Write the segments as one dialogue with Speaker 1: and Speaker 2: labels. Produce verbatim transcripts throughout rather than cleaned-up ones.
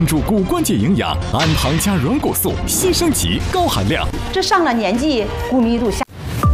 Speaker 1: 助骨关节营养，氨糖加软骨素，新升级高含量。
Speaker 2: 这上了年纪，骨密度下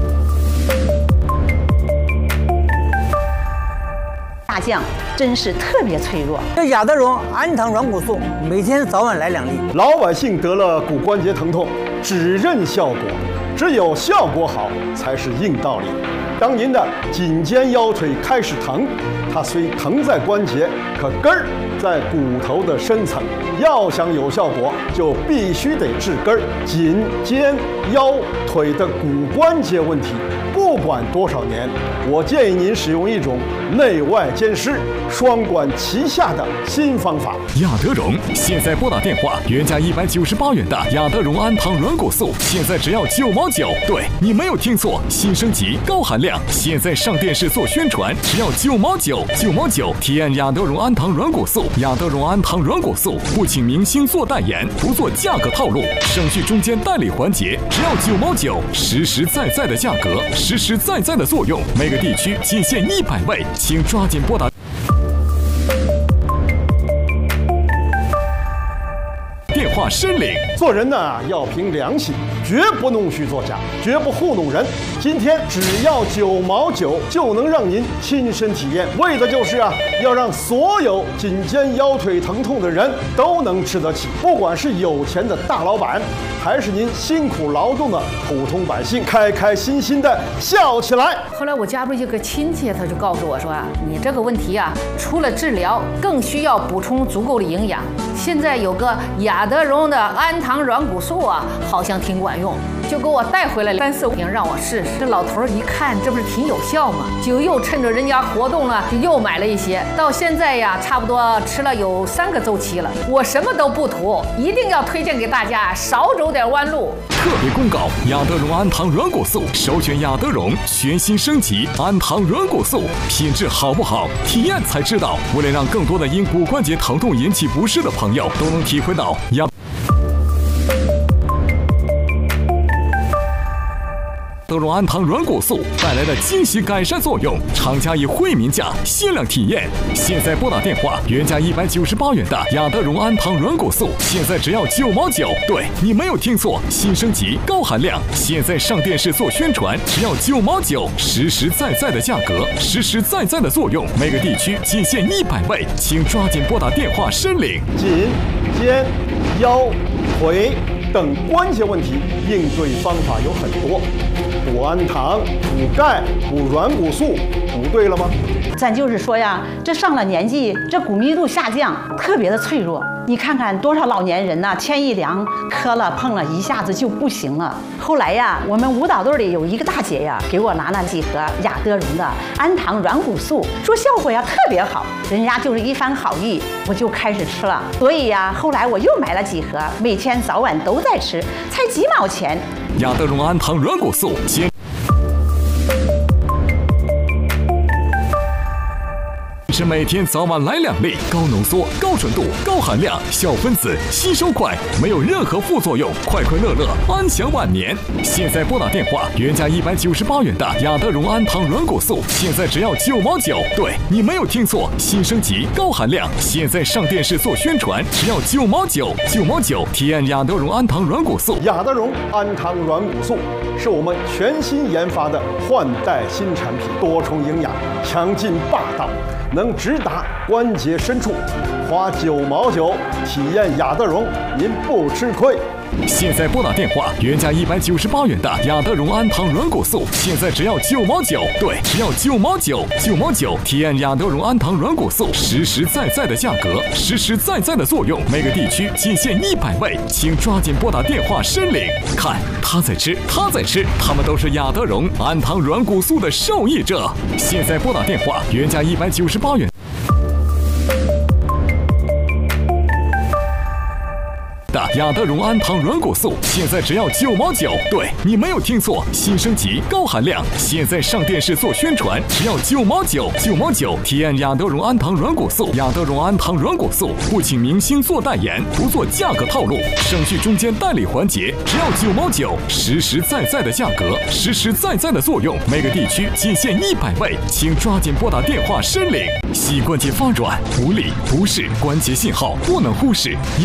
Speaker 2: 下降，真是特别脆弱。
Speaker 3: 这雅德荣氨糖软骨素，每天早晚来两粒。
Speaker 4: 老百姓得了骨关节疼痛，只认效果，只有效果好才是硬道理。当您的颈肩腰腿开始疼，它虽疼在关节，可根儿在骨头的深层。要想有效果，就必须得治根儿。颈肩腰腿的骨关节问题，不管多少年，我建议您使用一种内外兼施、双管齐下的新方法。
Speaker 1: 雅德荣现在拨打电话，原价一百九十八元的雅德荣氨糖软骨素，现在只要九毛九。对，你没有听错，新升级高含量，现在上电视做宣传，只要九毛九，九毛九。体验雅德荣氨糖软骨素，雅德荣氨糖软骨素不请明星做代言，不做价格套路，省去中间代理环节，只要九毛九，实实在在的价格，实实在在的作用，每个地区仅限一百位，请抓紧拨打电话申领。
Speaker 4: 做人呢要凭良心，绝不弄虚作假，绝不糊弄人。今天只要九毛九就能让您亲身体验，为的就是啊，要让所有颈肩腰腿疼痛的人都能吃得起。不管是有钱的大老板，还是您辛苦劳动的普通百姓，开开心心的笑起来。
Speaker 5: 后来我家中有个亲戚，他就告诉我说啊，你这个问题啊，除了治疗，更需要补充足够的营养。现在有个雅德荣的氨糖软骨素啊，好像挺管用，就给我带回来三四瓶让我试试。这老头一看，这不是挺有效吗？就又趁着人家活动了，就又买了一些。到现在呀，差不多吃了有三个周期了。我什么都不图，一定要推荐给大家，少走点弯路。
Speaker 1: 特别公告：雅德荣氨糖软骨素，首选雅德荣全新升级氨糖软骨素，品质好不好，体验才知道。为了让更多的因骨关节疼痛引起不适的朋友都能体会到雅德荣氨糖软骨素带来的惊喜改善作用，厂家以惠民价限量体验。现在拨打电话，原价一百九十八元的雅德荣氨糖软骨素，现在只要九毛九。对，你没有听错，新升级高含量，现在上电视做宣传，只要九毛九，实实在在的价格，实实在在的作用，每个地区仅限一百位，请抓紧拨打电话申领。
Speaker 4: 颈、肩、腰、腿等关节问题，应对方法有很多。补氨糖、补钙、补软骨素，补对了吗？
Speaker 2: 咱就是说呀，这上了年纪，这骨密度下降，特别的脆弱。你看看多少老年人呐、啊，天一凉，磕了碰了，一下子就不行了。后来呀，我们舞蹈队里有一个大姐呀，给我拿了几盒雅德荣的氨糖软骨素，说效果呀特别好，人家就是一番好意，我就开始吃了。所以呀，后来我又买了几盒，每天早晚都在吃，才几毛钱。
Speaker 1: 雅德荣氨糖软骨素，坚持每天早晚来两粒，高浓缩、高纯度、高含量，小分子，吸收快，没有任何副作用，快快乐乐，安享晚年。现在拨打电话，原价一百九十八元的雅德荣氨糖软骨素，现在只要九毛九。对，你没有听错，新升级高含量，现在上电视做宣传，只要九毛九，九毛九。体验雅德荣氨糖软骨素。
Speaker 4: 雅德荣氨糖软骨素是我们全新研发的换代新产品，多重营养，强劲霸道。能直达关节深处，花九毛九体验雅德荣，您不吃亏。
Speaker 1: 现在拨打电话，原价一百九十八元的雅德荣氨糖软骨素，现在只要九毛九。对，只要九毛九，九毛九。体验雅德荣氨糖软骨素，实实在在的价格，实实在在的作用，每个地区仅限一百位，请抓紧拨打电话申领。看，他在吃，他在吃，他们都是雅德荣氨糖软骨素的受益者。现在拨打电话，原价一百九十八元。雅德荣氨糖软骨素，现在只要九毛九。对，你没有听错，新升级高含量，现在上电视做宣传，只要九毛九，九毛九。体验雅德荣氨糖软骨素，雅德荣氨糖软骨素不请明星做代言，不做价格套路，省去中间代理环节，只要九毛九，实实在在的价格，实实在在的作用，每个地区仅限一百位，请抓紧拨打电话申领。膝关节发软、无力、不适、关节信号不能忽视。